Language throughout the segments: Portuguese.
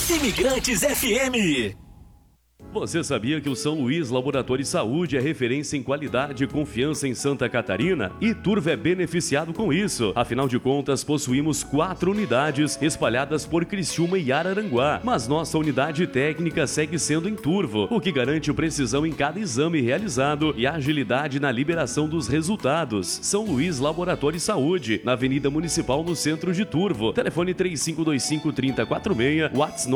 Imigrantes FM. Você sabia que o São Luís Laboratório de Saúde é referência em qualidade e confiança em Santa Catarina? E Turvo é beneficiado com isso. Afinal de contas, possuímos 4 unidades espalhadas por Criciúma e Araranguá. Mas nossa unidade técnica segue sendo em Turvo, o que garante precisão em cada exame realizado e agilidade na liberação dos resultados. São Luís Laboratório de Saúde, na Avenida Municipal, no centro de Turvo. Telefone 3525-3046, WhatsApp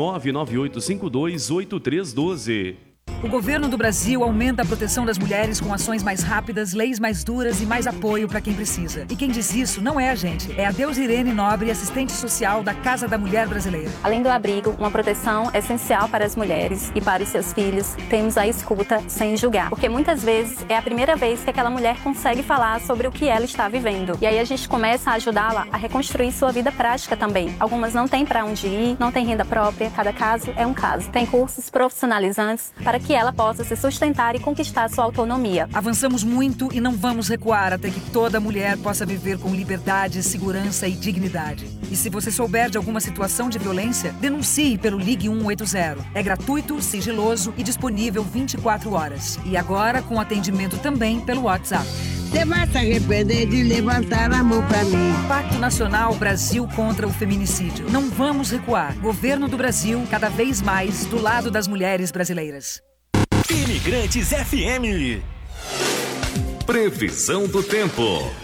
99852-8312. O governo do Brasil aumenta a proteção das mulheres com ações mais rápidas, leis mais duras e mais apoio para quem precisa. E quem diz isso não é a gente, é a Deus Irene Nobre, assistente social da Casa da Mulher Brasileira. Além do abrigo, uma proteção essencial para as mulheres e para os seus filhos, temos a escuta sem julgar. Porque muitas vezes é a primeira vez que aquela mulher consegue falar sobre o que ela está vivendo. E aí a gente começa a ajudá-la a reconstruir sua vida prática também. Algumas não têm para onde ir, não têm renda própria, cada caso é um caso. Tem cursos profissionalizantes para que ela possa se sustentar e conquistar sua autonomia. Avançamos muito e não vamos recuar até que toda mulher possa viver com liberdade, segurança e dignidade. E se você souber de alguma situação de violência, denuncie pelo Ligue 180. É gratuito, sigiloso e disponível 24 horas. E agora com atendimento também pelo WhatsApp. Você vai se arrepender de levantar a mão pra mim. Pacto Nacional Brasil contra o Feminicídio. Não vamos recuar. Governo do Brasil, cada vez mais do lado das mulheres brasileiras. Imigrantes FM. Previsão do tempo.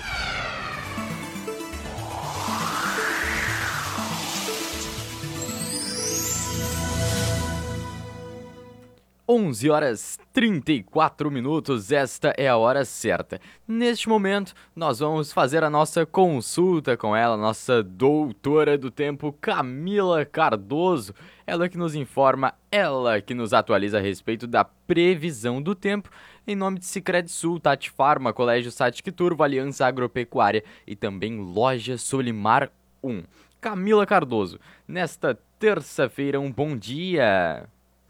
11h34, esta é a hora certa. Neste momento, nós vamos fazer a nossa consulta com ela, nossa doutora do tempo, Camila Cardoso. Ela que nos informa, ela que nos atualiza a respeito da previsão do tempo, em nome de Sicredi-Sul, Tati Farma, Colégio Satic Turvo, Aliança Agropecuária e também Loja Solimar 1. Camila Cardoso, nesta terça-feira, um bom dia.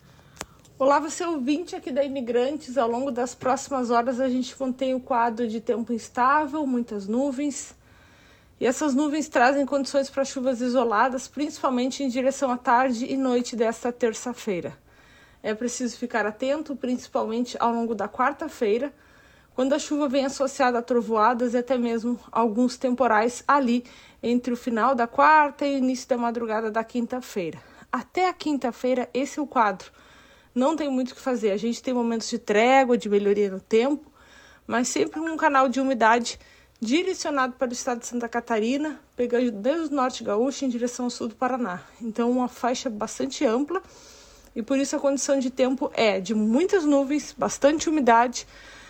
Olá, você ouvinte aqui da Imigrantes. Ao longo das próximas horas a gente mantém o quadro de tempo instável, muitas nuvens. E essas nuvens trazem condições para chuvas isoladas, principalmente em direção à tarde e noite desta terça-feira. É preciso ficar atento, principalmente ao longo da quarta-feira, quando a chuva vem associada a trovoadas e até mesmo alguns temporais ali entre o final da quarta e o início da madrugada da quinta-feira. Até a quinta-feira, esse é o quadro. Não tem muito o que fazer. A gente tem momentos de trégua, de melhoria no tempo, mas sempre um canal de umidade direcionado para o estado de Santa Catarina, pegando desde o norte gaúcho em direção ao sul do Paraná. Então, uma faixa bastante ampla e por isso a condição de tempo é de muitas nuvens, bastante umidade.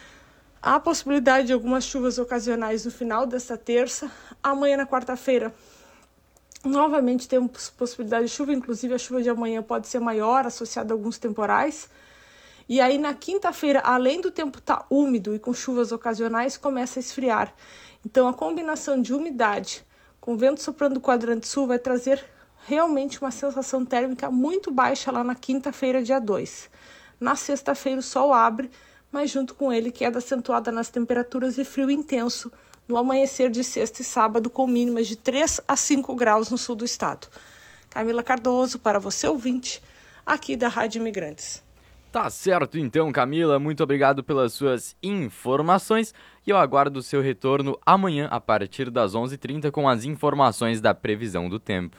Há possibilidade de algumas chuvas ocasionais no final desta terça. Amanhã, na quarta-feira, novamente temos possibilidade de chuva, inclusive a chuva de amanhã pode ser maior, associada a alguns temporais. E aí na quinta-feira, além do tempo estar úmido e com chuvas ocasionais, começa a esfriar. Então a combinação de umidade com vento soprando do quadrante sul vai trazer realmente uma sensação térmica muito baixa lá na quinta-feira, dia 2. Na sexta-feira o sol abre, mas junto com ele queda acentuada nas temperaturas e frio intenso no amanhecer de sexta e sábado, com mínimas de 3 a 5 graus no sul do estado. Camila Cardoso, para você ouvinte, aqui da Rádio Imigrantes. Tá certo então, Camila, muito obrigado pelas suas informações e eu aguardo o seu retorno amanhã a partir das 11h30 com as informações da previsão do tempo.